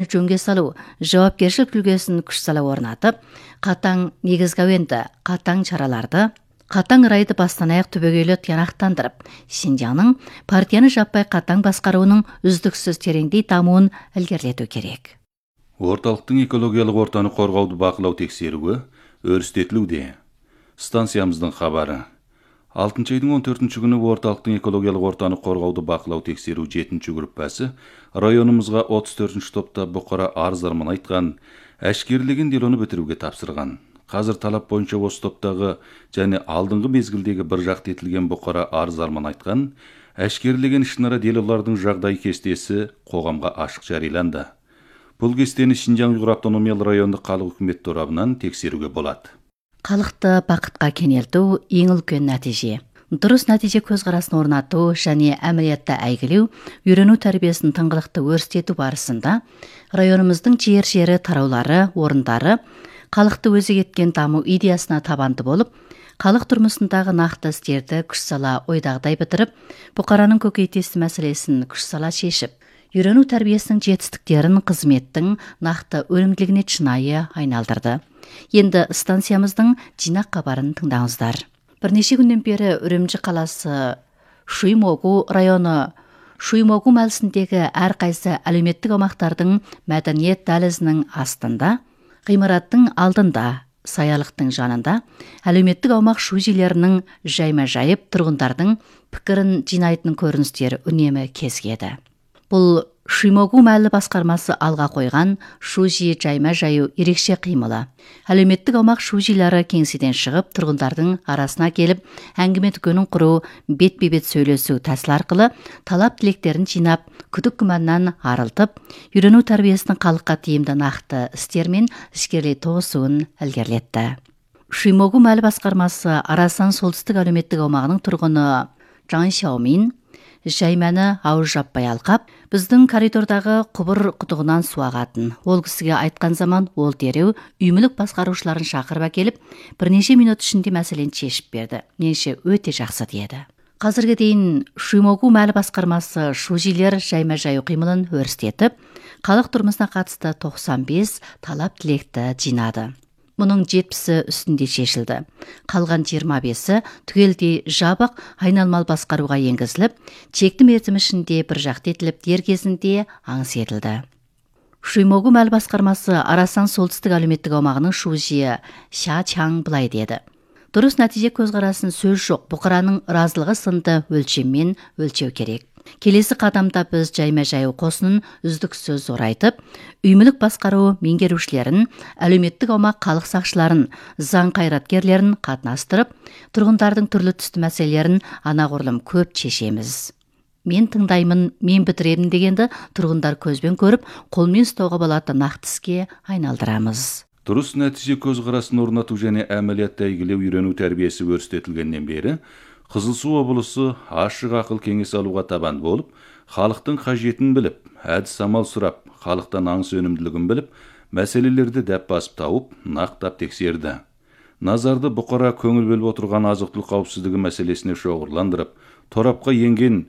жөнге салу, жауапкершілік үлгісін күш сала орнатып, қатаң негізгі әуенді, қатаң шараларды, қатаң райды бастан аяқ түбегейлі тиянақтандырып, Шинжаңның партияны жаппай қатаң басқаруының үздіксіз тереңдей дамуын ілгерілету керек. Орталықтың экологиялық ортаны қорғауды бақылау тексеруі өрістетілуде. Станциямыздың хабары. 6 айдың 14 күні орталықтың экологиялық ортаны қорғауды бақылау тексеру 7-ші группасы районымызға 34-ші топта бұқара арыздармен айтқан, әшкерілеген делоны бітіруге тапсырған. Қазір талап бойынша осы топтағы және алдыңғы мезгілдегі бір жақты етілген бұқара арыздармен айтқан, әшкерілеген ішінара делолардың жағдай кестесі қоғамға ашық жарияланды. Бұл кестені Шинжаң Уйғур автономиялы райондық халық үкімет торабынан тексеруге болады. Халықты бақытқа кенелту ең үлкен нәтиже. Дұрыс нәтиже көзқарасын орнату және әмілиятта әйгілеу, үйрену тәрбиесін тыңғылықты өрістету барысында районымыздың жері тараулары, орындары халықты өзек еткен даму идеясына табанды болып, халық тұрмысындағы нақты істерді күш сала ойдағыдай бітіріп, бұқараның көкейтесті мәселесін күш сала шешіп, үйрену тәрбиесінің жетістіктерін қызметтің нақты өнімділігіне шынайы айналдырды. Енді станциямыздың жинақ хабарын тыңдаңыздар. Бірнеше күннен бері Үрімжі қаласы Шуймогу районы Шуймогу мәлісіндегі әрқайсы әлеуметтік аумақтардың мәдениет дәлізінің астында, ғимараттың алдында, саялықтың жанында әлеуметтік аумақ шужилерінің жайма-жайып тұрғындардың пікірін жинайтын көріністер үнемі кезгеді. Бұл Шуймогу мәлі басқармасы алға қойған шужи жайма-жаю ерекше қимылы. Әлеуметтік аумақ шужилары кеңседен шығып, тұрғындардың арасына келіп, әңгіме дүкенін құру, бет-бе-бет сөйлесу тәсіл арқылы талап тілектерін жинап, күдік күмәннан арылтып, үйрену тәрбиесінің халыққа тиімді нақты істермен ішкерлей тоғысуын ілгерілетті. Шуймогу мәлі басқармасы Арасан солтүстік әлеуметтік аумағының тұрғыны Жан Шаомин жаймәні ауыз жаппай алқап, біздің коридордағы құбыр құдығынан су ағатын. Ол кісіге айтқан заман ол дереу үймілік басқарушыларын шақырып әкеліп, бірнеше минут ішінде мәселені шешіп берді. Меніңше өте жақсы деді. Қазірге дейін Шуймогу мәлі басқармасы шужилер жайма-жаю қимылын өрістетіп, халық тұрмысына қатысты 95 талап тілекті жинады. Мұның 70-і үстінде шешілді. Қалған 25-і түгелдей жабық айналмалы басқаруға енгізіліп, чекті мерзім ішінде бір жақты етіліп, дер кезінде аңыс етілді. Шуймогу мәлі басқармасы Арасан солтүстік әлеуметтік аумағының шужиі Ша Чаң былай деді. Дұрыс нәтиже көзқарасын сөз жоқ, бұқараның разылығы сынды өлшеммен өлшеу керек. Келесі қадамда біз жайма-жаю қосынын үздіксіз орайтып, үймілік басқару меңгерушілерін, әлеуметтік аумақ халық сақшыларын, заң қайраткерлерін қатынастырып, тұрғындардың түрлі түсті мәселелерін анағұрлым көп шешеміз. Мен тыңдаймын, мен бітіремін дегенді тұрғындар көзбен көріп, қолмен ұстауға болатын нақты іске айналдырамыз. Дұрыс нәтиже көзқарасын орнату және әмілиятта әйгілеу үйрену тәрбиесі өрістетілгеннен бері Қызылсу облысы ашық ақыл кеңес алуға табан болып, халықтың қажетін біліп, әдіс амал сұрап, халықтан аңыс өнімділігін біліп, мәселелерді дәп басып тауып, нақтап тексерді. Назарды бұқара көңіл бөліп отырған азық-түлік қауіпсіздігі мәселесіне шоғырландырып, торапқа енген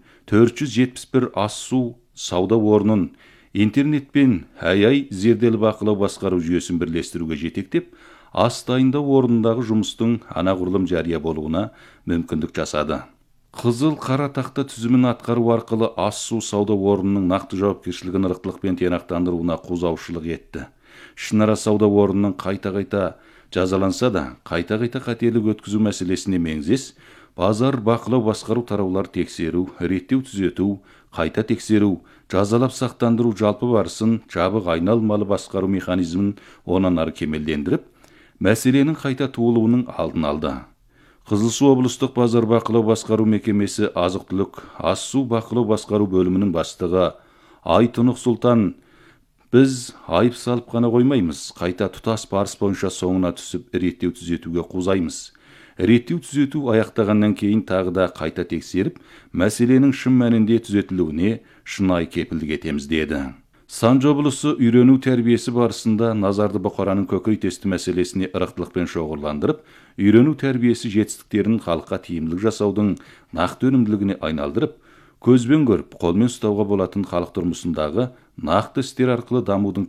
471 ас-су сауда орнын интернетпен ай зерделі бақылау басқару жүйесін бірлестіруге жетектеп, ас дайындау орнындағы жұмыстың анағұрлым жария болуына мүмкіндік жасады. Қызыл қара тақта түзімін атқару арқылы ас-су сауда орнының нақты жауапкершілігін ырықтылықпен тиянақтандыруына қозаушылық етті. Ішінара сауда орнының қайта-қайта жазаланса да, қайта-қайта қателік өткізу мәселесіне меңзес, базар бақылау басқару тараулар тексеру, реттеу түзету, қайта тексеру, жазалап сақтандыру жалпы барысын жабық айналмалы басқару механизмін онан ары кемелдендіріп, мәселенің қайта туылуының алдын алды. Қызылсу облыстық базар бақылау басқару мекемесі азық-түлік ас-су бақылау басқару бөлімінің бастығы Айтұнық Сұлтан, біз айып салып қана қоймаймыз, қайта тұтас барыс бойынша соңына түсіп реттеу түзетуге қозаймыз. Реттеу түзету аяқтағаннан кейін тағы да қайта тексеріп, мәселенің шын мәнінде түзетілуіне шынайы кепілдік етеміз деді. Санжы облысы үйрену тәрбиесі барысында назарды бұқараның көкейтесті мәселесіне ырықтылықпен шоғырландырып, үйрену тәрбиесі жетістіктерін халыққа тиімділік жасаудың нақты өнімділігіне айналдырып, көзбен көріп, қолмен ұстауға болатын халық тұрмысындағы нақты істер арқылы дамудың